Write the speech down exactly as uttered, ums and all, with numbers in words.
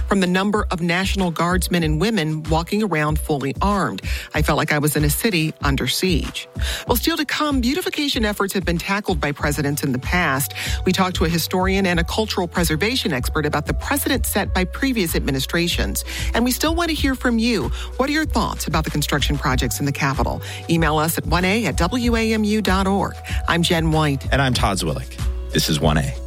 from the number of National Guardsmen and women walking around fully armed. I felt like I was in a city under siege. Well, still to come, beautification efforts have been tackled by presidents in the past. We talked to a historian and a cultural preservation expert about the precedent set by previous administrations. And we still want to hear from you. What are your thoughts about the construction projects in the Capitol? Email us at one a at W A M U dot org. I'm Jen White. And I'm Todd Zwillick. This is one A.